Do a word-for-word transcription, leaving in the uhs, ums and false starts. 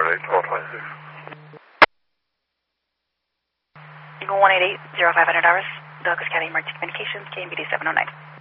eight, four twenty-six. Eagle one eight eight, zero five hundred hours, Douglas County Emergency Communications, K M B D seven oh nine.